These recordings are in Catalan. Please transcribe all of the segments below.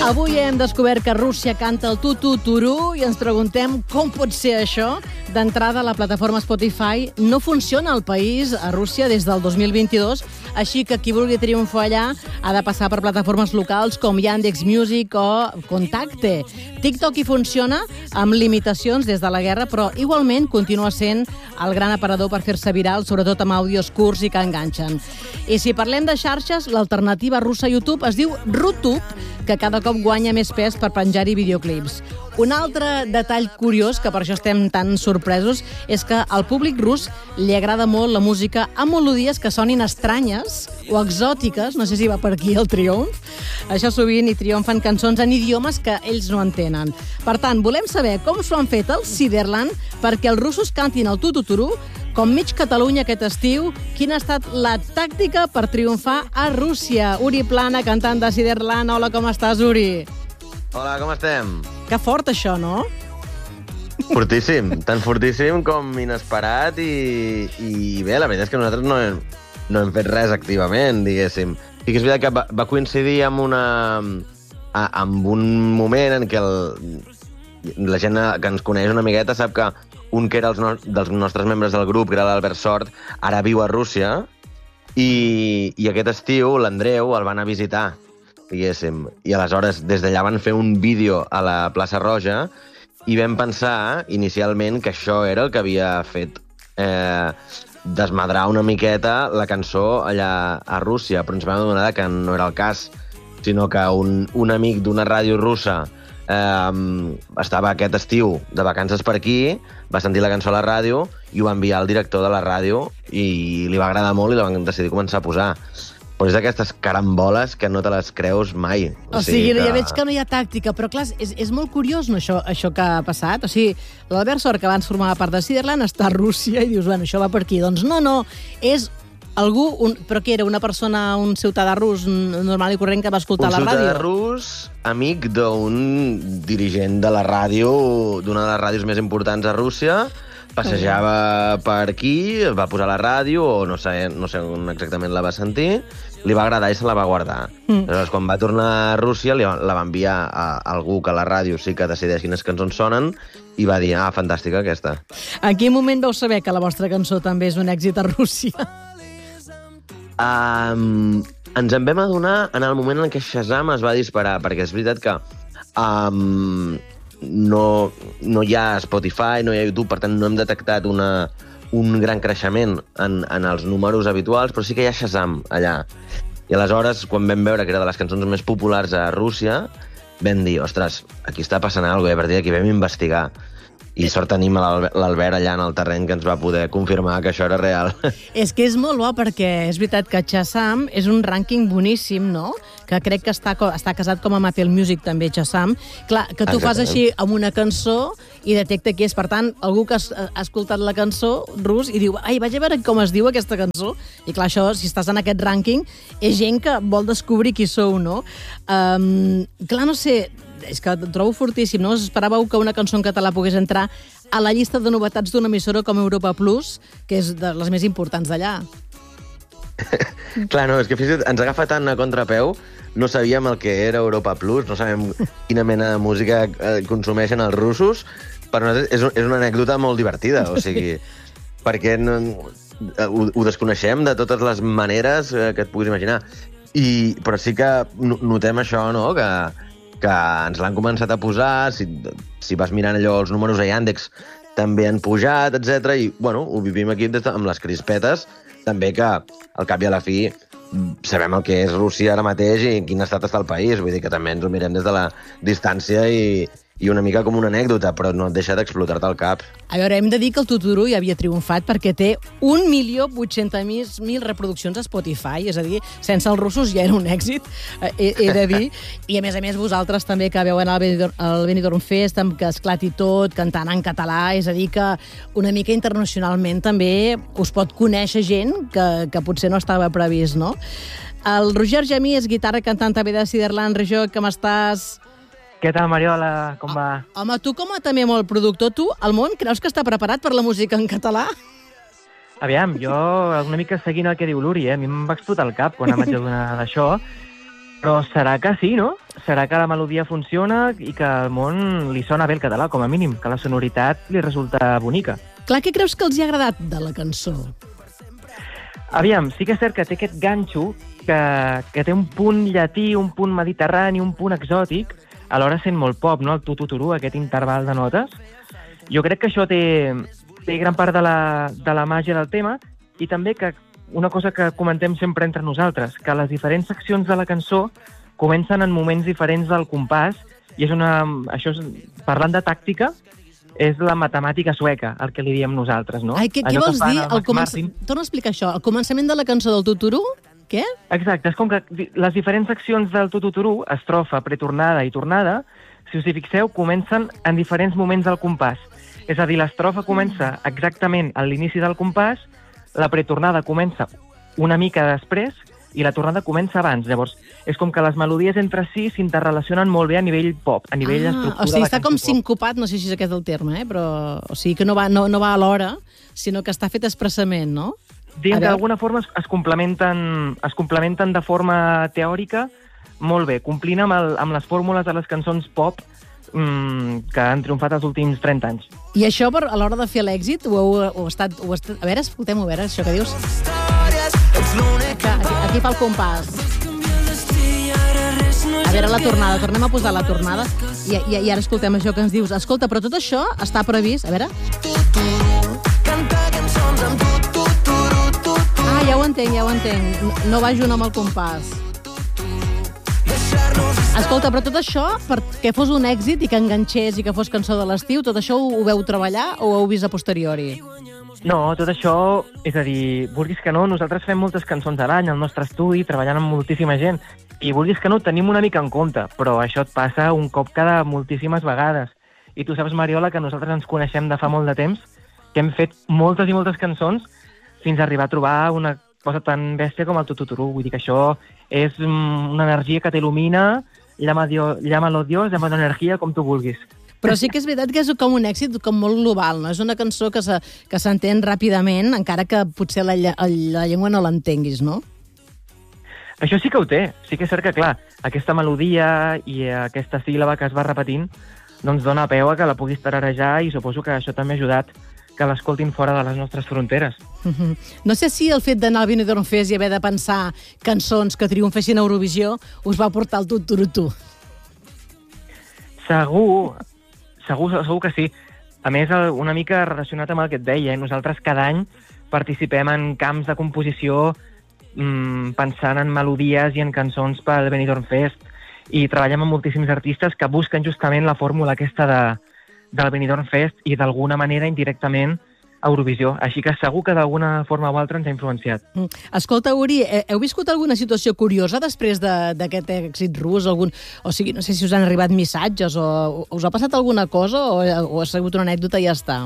Avui hem descobert que Rússia canta el tu-tu-tu-ru i ens preguntem com pot ser això. D'entrada, la plataforma Spotify no funciona al país, a Rússia, des del 2022, així que qui vulgui triomfar allà ha de passar per plataformes locals com Yandex Music o Contacte. TikTok hi funciona amb limitacions des de la guerra, però igualment continua sent el gran aparador per fer-se viral, sobretot amb àudios curts i que enganxen. I si parlem de xarxes, l'alternativa russa a YouTube es diu RuTube, que cada cop guanya més pes per penjar-hi videoclips. Un altre detall curiós, que per això estem tan sorpresos, és que al públic rus li agrada molt la música amb melodies que sonin estranyes o exòtiques, no sé si va per aquí el triomf. Això sovint hi triomfen cançons en idiomes que ells no entenen. Per tant, volem saber com s'ho han fet al Siderland perquè els russos cantin el tu-tu-tu-ru com mig Catalunya aquest estiu. Quina ha estat la tàctica per triomfar a Rússia? Uri Plana, cantant de Siderland. Hola, com estàs, Uri? Hola, com estem? Que fort, això, no? Fortíssim, tan fortíssim com inesperat i bé, la veritat és que nosaltres no hem fet res activament, diguéssim. Sí que és veritat que va coincidir amb un moment en què la gent que ens coneix una miqueta sap que un que era dels nostres membres del grup, que era l'Albert Sort, ara viu a Rússia i aquest estiu l'Andreu el van a visitar, diguéssim. I aleshores des d'allà van fer un vídeo a la plaça Roja i vam pensar inicialment que això era el que havia fet desmadrar una miqueta la cançó allà a Rússia, però ens vam adonar que no era el cas, sinó que un amic d'una ràdio russa estava aquest estiu de vacances per aquí, va sentir la cançó a la ràdio i ho va enviar al director de la ràdio i li va agradar molt i la van decidir començar a posar. Però és d'aquestes caramboles que no te les creus mai. O sigui, ja veig que no hi ha tàctica, però clar, és molt curiós no, això que ha passat. O sigui, l'Albert Sort, que abans formava part de Siderland, està a Rússia i dius, bueno, això va per aquí. Doncs no, és algú, però què era, una persona, un ciutadà rus normal i corrent que va escoltar la ràdio? Un ciutadà rus, amic d'un dirigent de la ràdio, d'una de les ràdios més importants a Rússia, passejava per aquí, va posar la ràdio, o no sé on exactament la va sentir, li va agradar i se la va guardar. Aleshores, quan va tornar a Rússia, la va enviar a algú que a la ràdio sí que decideix quines cançons sonen i va dir, fantàstica aquesta. En quin moment vau saber que la vostra cançó també és un èxit a Rússia? Ens en vam adonar en el moment en què Shazam es va disparar, perquè és veritat que no hi ha Spotify, no hi ha YouTube, per tant no hem detectat un gran creixement en els números habituals, però sí que hi ha Shazam allà. I aleshores, quan vam veure que era de les cançons més populars a Rússia, vam dir, ostres, aquí està passant alguna cosa, i a partir d'aquí vam investigar. I sort tenim l'Albert allà en el terreny que ens va poder confirmar que això era real. És que és molt bo perquè és veritat que Shazam és un rànquing boníssim, no? Que crec que està casat com amb Apple Music també, Shazam. Clar, que tu fas així amb una cançó i detecta qui és. Per tant, algú que ha escoltat la cançó rus i diu, ai, vaig a veure com es diu aquesta cançó. I clar, això, si estàs en aquest rànquing, és gent que vol descobrir qui sou, no? Clar, no sé, és que et trobo fortíssim, no? Esperàveu que una cançó en català pogués entrar a la llista de novetats d'una emissora com Europa Plus, que és de les més importants d'allà. Clar, no, és que ens agafa tant a contrapeu, no sabíem el que era Europa Plus, no sabem quina mena de música consumeixen els russos, per nosaltres és una anècdota molt divertida, o sigui, perquè ho desconeixem de totes les maneres que et puguis imaginar. Però sí que notem això, no?, que ens l'han començat a posar, si vas mirant allò, els números a Yandex també han pujat, etc. I, bueno, ho vivim aquí amb les crispetes, també que, al cap i a la fi, sabem el que és Rússia ara mateix i en quin estat està el país. Vull dir que també ens ho mirem des de la distància i una mica com una anècdota, però no et deixa d'explotar-te el cap. A veure, hem de dir que el tu-tu-ru ja havia triomfat perquè té 1.800.000 reproduccions a Spotify, és a dir, sense els russos ja era un èxit, he de dir. I a més vosaltres també que veu anar al Benidorm Fest, amb que esclati tot, cantant en català, és a dir que una mica internacionalment també us pot conèixer gent que potser no estava previst, no? El Roger Gemí és guitarra cantant també de Siderland. Roger, com estàs? Què tal, Mariola? Com va? Home, tu com a també molt productor, tu, el món, creus que està preparat per la música en català? Aviam, jo una mica seguint el que diu l'Uri, a mi em va explotar el cap quan em vaig adonar d'això Però serà que sí, no? Serà que la melodia funciona i que al món li sona bé el català, com a mínim, que la sonoritat li resulta bonica. Clar, què creus que els hi ha agradat de la cançó? Aviam, sí que és cert que té aquest ganxo que té un punt llatí, un punt mediterrani, un punt exòtic, alhora sent molt pop, no? El tu-tu-tu-ru, aquest interval de notes. Jo crec que això té gran part de la màgia del tema i també que una cosa que comentem sempre entre nosaltres, que les diferents seccions de la cançó comencen en moments diferents del compàs i parlant de tàctica, és la matemàtica sueca, el que li diem nosaltres, no? Ai, què vols dir? Torna a explicar això. El començament de la cançó del tuturu? Què? Exacte, és com que les diferents seccions del tututuru, estrofa, pretornada i tornada, si us hi fixeu, comencen en diferents moments del compàs. És a dir, l'estrofa comença exactament a l'inici del compàs, la pretornada comença una mica després i la tornada comença abans. Llavors, és com que les melodies entre si s'interrelacionen molt bé a nivell pop, a nivell estructura. O sigui, està com sincopat, no sé si és aquest el terme, però o sigui que no va a l'hora, sinó que està fet expressament, no? Diguem que d'alguna forma es complementen de forma teòrica molt bé, complint amb les fórmules de les cançons pop que han triomfat els últims 30 anys. I això, a l'hora de fer l'èxit, ho heu estat... A veure, escoltem-ho, a veure, això que dius. Aquí fa el compàs. A veure, la tornada, tornem a posar la tornada. I ara escoltem això que ens dius. Escolta, però tot això està previst... A veure... Ah, ja ho entenc. No va junt amb el compàs. Escolta, però tot això, perquè fos un èxit i que enganxés i que fos cançó de l'estiu, tot això ho veu treballar o ho heu vist a posteriori? No, tot això, és a dir, vulguis que no, nosaltres fem moltes cançons a l'any al nostre estudi, treballant amb moltíssima gent, i vulguis que no, tenim una mica en compte, però això et passa un cop cada moltíssimes vegades. I tu saps, Mariola, que nosaltres ens coneixem de fa molt de temps, que hem fet moltes i moltes cançons fins a arribar a trobar una cosa tan bèstia com el tututuru. Vull dir que això és una energia que t'il·lumina, llama-lo Dios, llama-lo energia, com tu vulguis. Però sí que és veritat que és com un èxit com molt global, no? És una cançó que s'entén ràpidament, encara que potser la llengua no l'entenguis, no? Això sí que ho té. Sí que és cert que, clar, aquesta melodia i aquesta síl·laba que es va repetint doncs dona peu a que la puguis tararejar i suposo que això també ha ajudat que l'escoltin fora de les nostres fronteres. No sé si el fet d'anar al Benidorm Fest i haver de pensar cançons que triomfessin a Eurovisió us va portar al tu-tu-tu. Segur que sí. A més, una mica relacionat amb el que et deia, nosaltres cada any participem en camps de composició pensant en melodies i en cançons pel Benidorm Fest i treballem amb moltíssims artistes que busquen justament la fórmula aquesta del Benidorm Fest i d'alguna manera indirectament a Eurovisió. Així que segur que d'alguna forma o altra ens ha influenciat. Escolta, Uri, heu viscut alguna situació curiosa després d'aquest èxit rus? O sigui, no sé si us han arribat missatges o us ha passat alguna cosa o ha sigut una anècdota i ja està?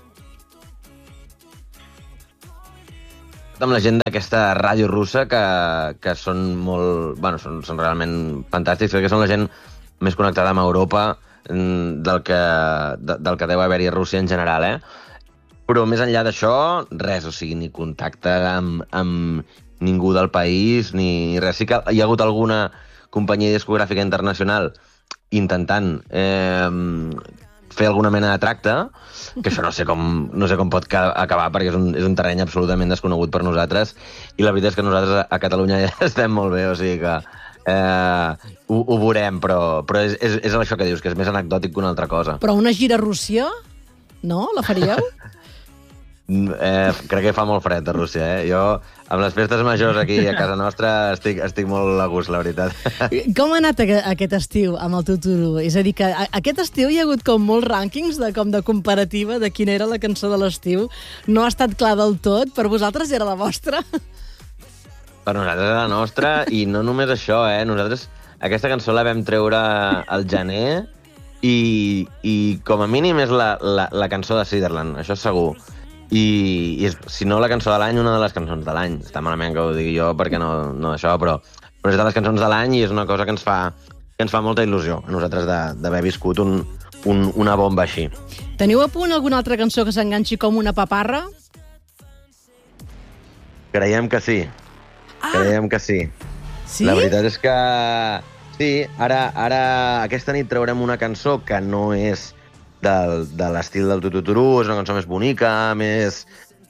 Amb la gent d'aquesta ràdio russa que són molt... Bueno, són realment fantàstics, crec que són la gent més connectada amb Europa del que deu haver-hi a Rússia en general, Però més enllà d'això, res, o sigui, ni contacte amb ningú del país, ni res. Sí que hi ha hagut alguna companyia discogràfica internacional intentant fer alguna mena de tracte, que això no sé com pot acabar, perquè és un terreny absolutament desconegut per nosaltres, i la veritat és que nosaltres a Catalunya ja estem molt bé, o sigui que ho veurem, però és això que dius, que és més anecdòtic que una altra cosa. Però una gira a Rússia? No? La faríeu? Crec que fa molt fred a Rússia, Jo, amb les festes majors aquí a casa nostra, estic molt a gust, la veritat. Com ha anat aquest estiu amb el tuturu? És a dir, que aquest estiu hi ha hagut com molts rànquings de comparativa de quina era la cançó de l'estiu. No ha estat clar del tot. Per vosaltres era la vostra? Per nosaltres era la nostra, i no només això, Nosaltres aquesta cançó la vam treure al gener i com a mínim és la cançó de Siderland, això és segur. I si no la cançó de l'any, una de les cançons de l'any. Està malament que ho digui jo perquè no d'això, però és de les cançons de l'any i és una cosa que ens fa molta il·lusió a nosaltres d'haver viscut una bomba així. Teniu a punt alguna altra cançó que s'enganxi com una paparra? Creiem que sí. Creiem que sí. Sí? La veritat és que... Sí, ara aquesta nit traurem una cançó que no és de l'estil del Tututuru, és una cançó més bonica, més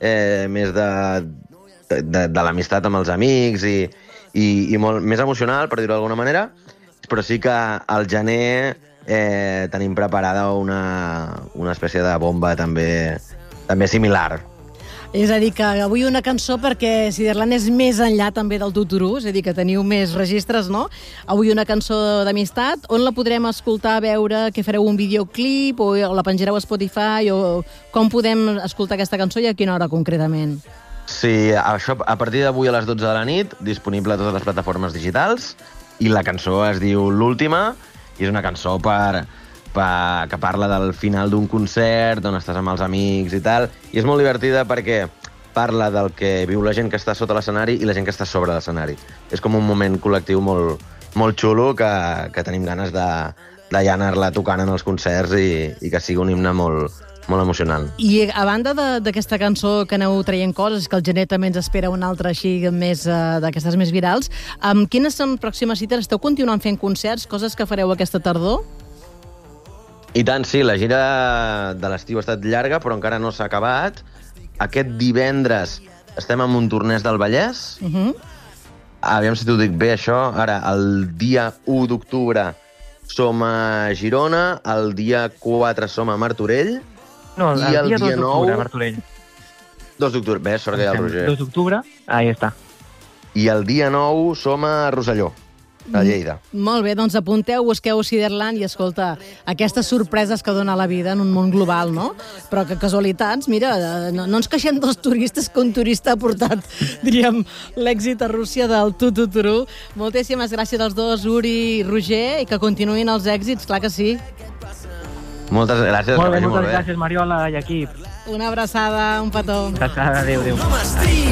de l'amistat amb els amics i molt més emocional, per dir-ho d'alguna manera, però sí que al gener tenim preparada una espècie de bomba també similar. És a dir, que avui una cançó perquè Ciderland és més enllà també del Tuturu, és a dir, que teniu més registres, no? Avui una cançó d'amistat. On la podrem escoltar, veure, que fareu un videoclip o la penjareu a Spotify o com podem escoltar aquesta cançó i a quina hora concretament? Sí, això a partir d'avui a les 12 de la nit, disponible a totes les plataformes digitals, i la cançó es diu L'Última, i és una cançó que parla del final d'un concert, on estàs amb els amics i tal, i és molt divertida perquè parla del que viu la gent que està sota l'escenari i la gent que està sobre l'escenari. És com un moment col·lectiu molt xulo que tenim ganes de ja anar-la tocant en els concerts i que sigui un himne molt emocionant. I a banda d'aquesta cançó que aneu traient coses, que el gener també ens espera una altra així més d'aquestes més virals, quines són pròximes cites? Esteu continuant fent concerts, coses que fareu aquesta tardor? I tant, sí, la gira de l'estiu ha estat llarga, però encara no s'ha acabat. Aquest divendres estem en Montornès del Vallès. Aviam si t'ho dic bé, això. Ara, el dia 1 d'octubre som a Girona, el dia 4 som a Martorell, No, i el dia 2 d'octubre, 9... Martorell. 2 d'octubre, bé, sort que hi ha el Roger. 2 d'octubre, ahí està. I el dia 9 som a Rosselló, a Lleida. Molt bé, doncs apunteu, busqueu Ciderland i escolta, aquestes sorpreses que dona la vida en un món global, no? Però que casualitats, mira, no ens queixem dels turistes, que un turista ha portat, diríem, l'èxit a Rússia del Tututuru. Moltíssimes gràcies als dos, Uri i Roger, i que continuïn els èxits, clar que sí. Moltes gràcies, Molt que bé, vagi moltes molt bé. gràcies, Mariola i equip. Una abraçada, un petó. Abraçada, adéu.